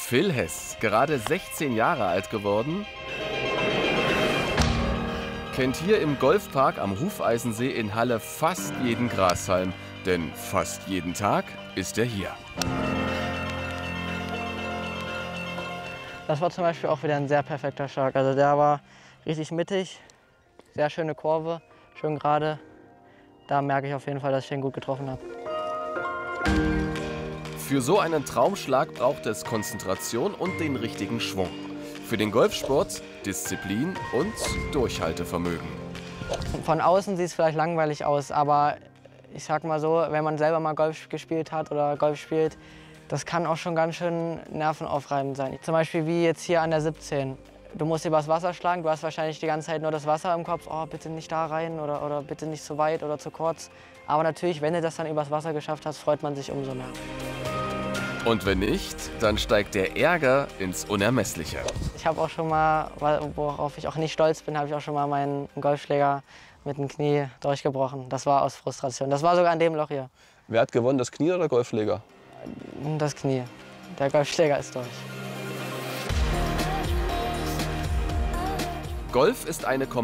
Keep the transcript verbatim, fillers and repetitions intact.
Phil Hess, gerade sechzehn Jahre alt geworden, kennt hier im Golfpark am Hufeisensee in Halle fast jeden Grashalm, denn fast jeden Tag ist er hier. Das war zum Beispiel auch wieder ein sehr perfekter Schlag. Also der war richtig mittig, sehr schöne Kurve, schön gerade. Da merke ich auf jeden Fall, dass ich den gut getroffen habe. Für so einen Traumschlag braucht es Konzentration und den richtigen Schwung. Für den Golfsport Disziplin und Durchhaltevermögen. Von außen sieht es vielleicht langweilig aus, aber ich sag mal so, wenn man selber mal Golf gespielt hat oder Golf spielt, das kann auch schon ganz schön nervenaufreibend sein. Zum Beispiel wie jetzt hier an der siebzehn. Du musst übers Wasser schlagen, du hast wahrscheinlich die ganze Zeit nur das Wasser im Kopf. Oh, bitte nicht da rein oder, oder bitte nicht zu weit oder zu kurz. Aber natürlich, wenn du das dann übers Wasser geschafft hast, freut man sich umso mehr. Und wenn nicht, dann steigt der Ärger ins Unermessliche. Ich habe auch schon mal, worauf ich auch nicht stolz bin, habe ich auch schon mal meinen Golfschläger mit dem Knie durchgebrochen. Das war aus Frustration. Das war sogar an dem Loch hier. Wer hat gewonnen, das Knie oder der Golfschläger? Das Knie. Der Golfschläger ist durch. Golf ist eine